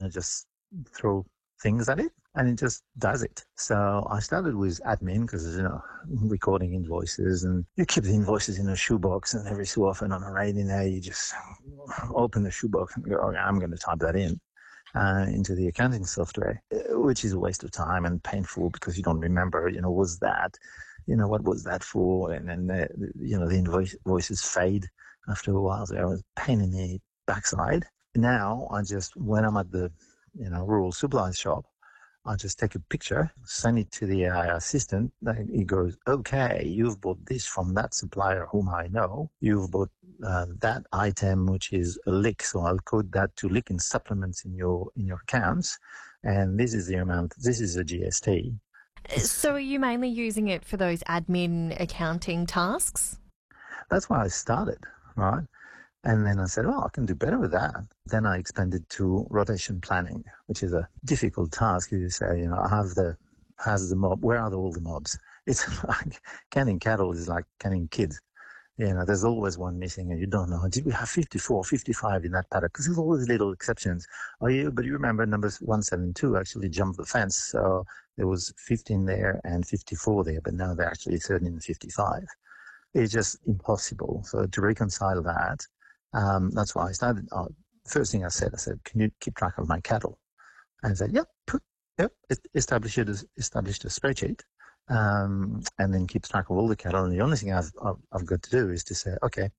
to just throw things at it, and it just does it. So I started with admin because, recording invoices, and you keep the invoices in a shoebox, and every so often on a rainy day, you just open the shoebox and go, okay, I'm going to type that into the accounting software, which is a waste of time and painful because you don't remember, was that, what was that for? And then, the invoices fade after a while. So it was a pain in the backside. Now when I'm at the, rural supplies shop, I just take a picture, send it to the AI assistant. He goes, okay, you've bought this from that supplier whom I know. You've bought that item, which is a lick. So I'll code that to lick in supplements in your accounts. And this is the amount. This is a GST. So are you mainly using it for those admin accounting tasks? That's why I started, right? And then I said, I can do better with that. Then I expanded to rotation planning, which is a difficult task. You say, how's the mob? Where are all the mobs? It's like canning cattle is like canning kids. There's always one missing and you don't know. Did we have 54, 55 in that paddock? Because there's always little exceptions. But you remember numbers 172 actually jumped the fence. So there was 15 there and 54 there, but now they're actually 13 and 55. It's just impossible. So to reconcile that, that's why I started. First thing I said, can you keep track of my cattle? And I said, yep, established a spreadsheet, and then keeps track of all the cattle. And the only thing I've got to do is to say, okay,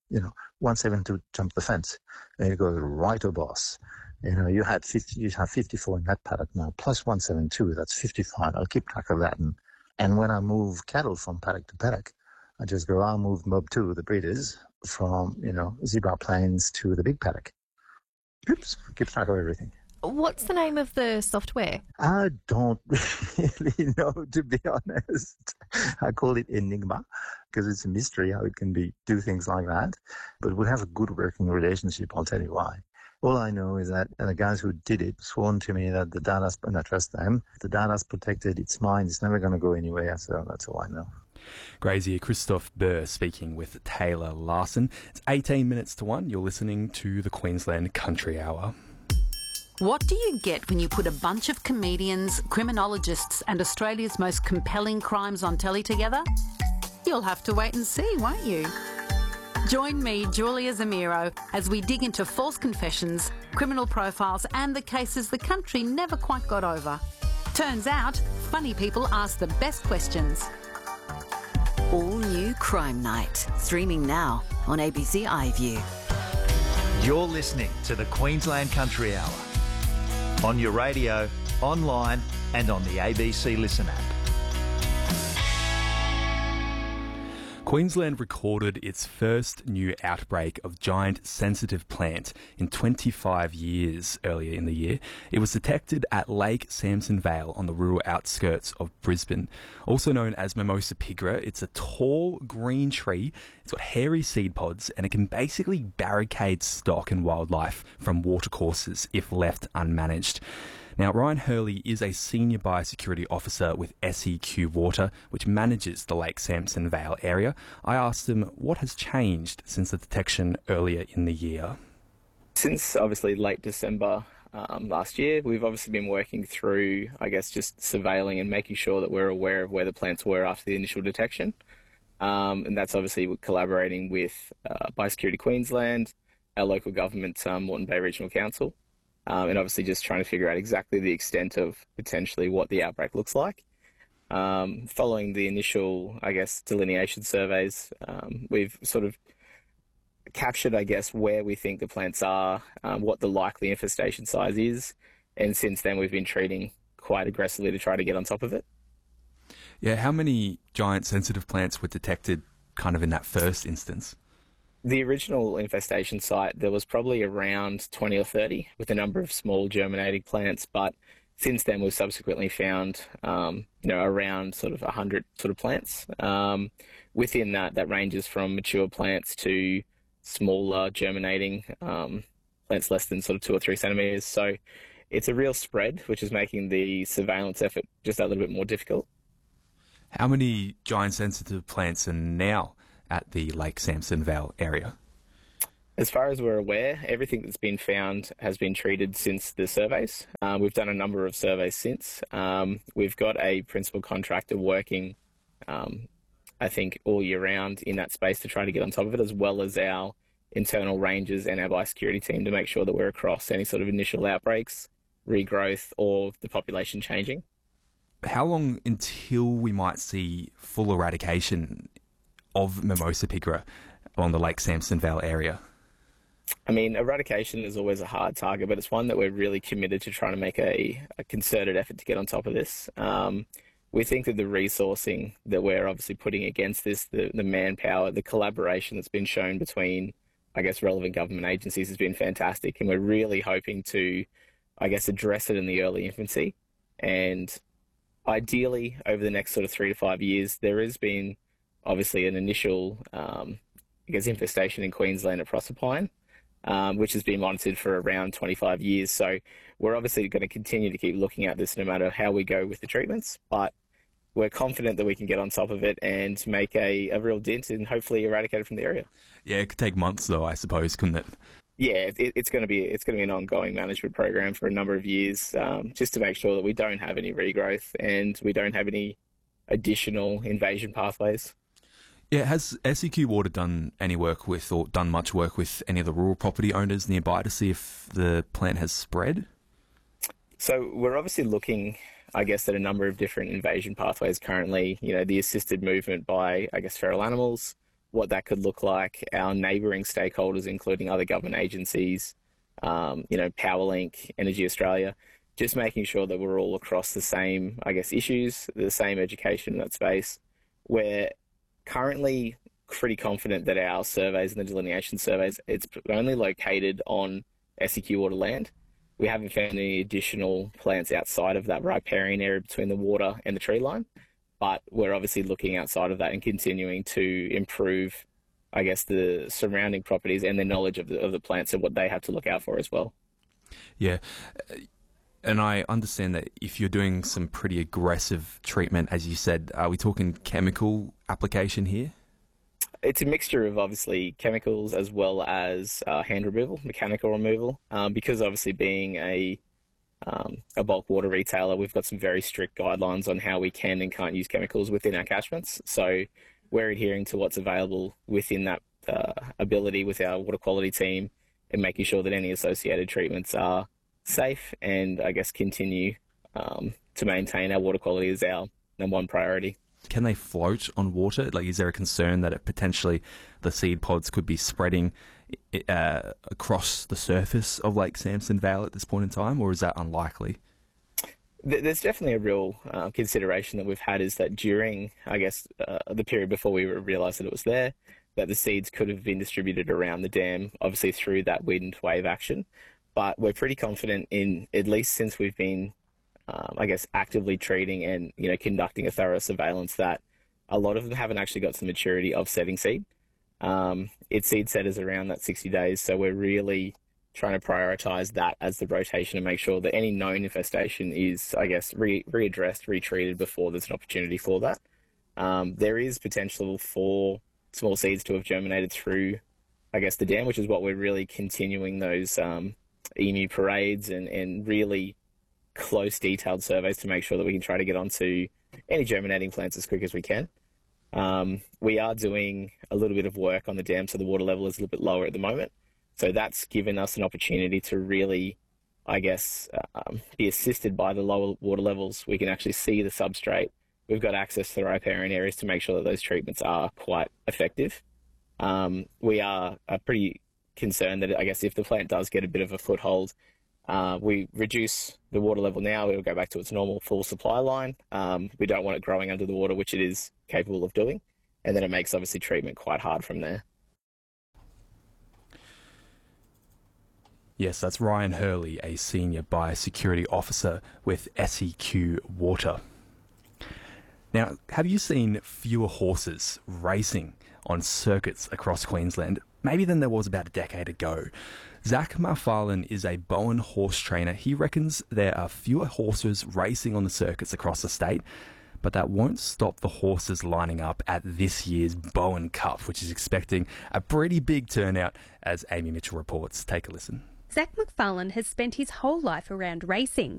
172 jump the fence. And you go, right, boss. You have 54 in that paddock now, plus 172, that's 55. I'll keep track of that. And when I move cattle from paddock to paddock, I just go, I'll move mob 2, the breeders, from, zebra plains to the big paddock. Oops, keep track of everything. What's the name of the software? I don't really know, to be honest. I call it Enigma because it's a mystery how it can do things like that. But we have a good working relationship, I'll tell you why. All I know is that the guys who did it sworn to me that the data's, and I trust them, the data's protected, it's mine, it's never going to go anywhere, so that's all I know. Grazier Christophe Burr speaking with Taylor Larson. It's 18 minutes to 1. You're listening to the Queensland Country Hour. What do you get when you put a bunch of comedians, criminologists and Australia's most compelling crimes on telly together? You'll have to wait and see, won't you? Join me, Julia Zamiro, as we dig into false confessions, criminal profiles and the cases the country never quite got over. Turns out, funny people ask the best questions. All new Crime Night, streaming now on ABC iView. You're listening to the Queensland Country Hour on your radio, online and on the ABC Listen app. Queensland recorded its first new outbreak of giant sensitive plant in 25 years earlier in the year. It was detected at Lake Samson Vale on the rural outskirts of Brisbane. Also known as Mimosa pigra, it's a tall green tree. It's got hairy seed pods and it can basically barricade stock and wildlife from watercourses if left unmanaged. Now, Ryan Hurley is a senior biosecurity officer with SEQ Water, which manages the Lake Samson Vale area. I asked him what has changed since the detection earlier in the year. Since obviously late December last year, we've obviously been working through, just surveilling and making sure that we're aware of where the plants were after the initial detection. And that's obviously collaborating with Biosecurity Queensland, our local government, Moreton Bay Regional Council. And obviously just trying to figure out exactly the extent of potentially what the outbreak looks like. Following the initial, delineation surveys, we've sort of captured, where we think the plants are, what the likely infestation size is, and since then we've been treating quite aggressively to try to get on top of it. Yeah, how many giant sensitive plants were detected kind of in that first instance? The original infestation site, there was probably around 20 or 30 with a number of small germinating plants, but since then we've subsequently found, around sort of 100 sort of plants. Within that ranges from mature plants to smaller germinating plants less than sort of 2 or 3 centimetres. So it's a real spread, which is making the surveillance effort just a little bit more difficult. How many giant sensitive plants are now at the Lake Samson Vale area? As far as we're aware, everything that's been found has been treated since the surveys. We've done a number of surveys since. We've got a principal contractor working, I think, all year round in that space to try to get on top of it, as well as our internal rangers and our biosecurity team to make sure that we're across any sort of initial outbreaks, regrowth, or the population changing. How long until we might see full eradication of Mimosa pigra along the Lake Samson Vale area? I mean, eradication is always a hard target, but it's one that we're really committed to trying to make a concerted effort to get on top of this. We think that the resourcing that we're obviously putting against this, the manpower, the collaboration that's been shown between, I guess, relevant government agencies has been fantastic. And we're really hoping to, I guess, address it in the early infancy. And ideally, over the next sort of 3 to 5 years, there has been obviously an initial, infestation in Queensland at Proserpine, which has been monitored for around 25 years. So we're obviously going to continue to keep looking at this no matter how we go with the treatments, but we're confident that we can get on top of it and make a real dent and hopefully eradicate it from the area. Yeah, it could take months though, I suppose, couldn't it? Yeah, it's going to be an ongoing management program for a number of years, just to make sure that we don't have any regrowth and we don't have any additional invasion pathways. Yeah, has SEQ Water done any work with, or done much work with, any of the rural property owners nearby to see if the plant has spread? So we're obviously looking, I guess, at a number of different invasion pathways currently. You know, the assisted movement by, I guess, feral animals, what that could look like, our neighbouring stakeholders, including other government agencies, Powerlink, Energy Australia, just making sure that we're all across the same, I guess, issues, the same education in that space. We're currently pretty confident that our surveys and the delineation surveys, it's only located on SEQ Water land. We haven't found any additional plants outside of that riparian area between the water and the tree line, but we're obviously looking outside of that and continuing to improve, I guess, the surrounding properties and the knowledge of the plants and what they have to look out for as well. Yeah. And I understand that if you're doing some pretty aggressive treatment, as you said, are we talking chemical application here? It's a mixture of obviously chemicals as well as hand removal, mechanical removal. Because obviously being a bulk water retailer, we've got some very strict guidelines on how we can and can't use chemicals within our catchments. So we're adhering to what's available within that ability with our water quality team and making sure that any associated treatments are safe and, I guess, continue to maintain our water quality as our number one priority. Can they float on water? Like, is there a concern that potentially the seed pods could be spreading across the surface of Lake Samson Vale at this point in time, or is that unlikely? There's definitely a real consideration that we've had is that during, I guess, the period before we realised that it was there, that the seeds could have been distributed around the dam, obviously through that wind wave action. But we're pretty confident in, at least since we've been actively treating and, conducting a thorough surveillance, that a lot of them haven't actually got to the maturity of setting seed. Its seed set is around that 60 days. So we're really trying to prioritize that as the rotation and make sure that any known infestation is, I guess, readdressed, retreated before there's an opportunity for that. There is potential for small seeds to have germinated through, I guess, the dam, which is what we're really continuing those emu parades and really close detailed surveys to make sure that we can try to get onto any germinating plants as quick as we can. We are doing a little bit of work on the dam, so the water level is a little bit lower at the moment. So that's given us an opportunity to really, I guess, be assisted by the lower water levels. We can actually see the substrate. We've got access to the riparian areas to make sure that those treatments are quite effective. We are pretty concerned that, I guess, if the plant does get a bit of a foothold, we reduce the water level now, it will go back to its normal full supply line. We don't want it growing under the water, which it is capable of doing. And then it makes, obviously, treatment quite hard from there. Yes, that's Ryan Hurley, a senior biosecurity officer with SEQ Water. Now, have you seen fewer horses racing on circuits across Queensland, maybe than there was about a decade ago? Zach Marfalin is a Bowen horse trainer. He reckons there are fewer horses racing on the circuits across the state, but that won't stop the horses lining up at this year's Bowen Cup, which is expecting a pretty big turnout, as Amy Mitchell reports. Take a listen. Zach McFarlane has spent his whole life around racing.